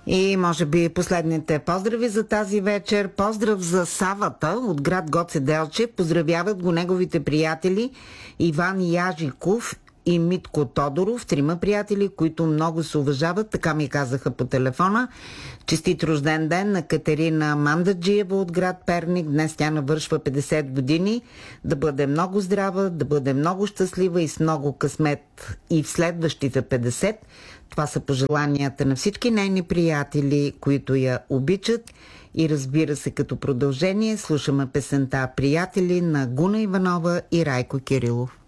И може би последните поздрави за тази вечер. Поздрав за Савата от град Гоце Делчев. Поздравяват го неговите приятели Иван Яжиков и Митко Тодоров, трима приятели, които много се уважават, така ми казаха по телефона. Честит рожден ден на Катерина Мандаджиева от град Перник. Днес тя навършва 50 години. Да бъде много здрава, да бъде много щастлива и с много късмет и в следващите 50. Това са пожеланията на всички нейни приятели, които я обичат. И разбира се, като продължение слушаме песента "Приятели" на Гуна Иванова и Райко Кирилов.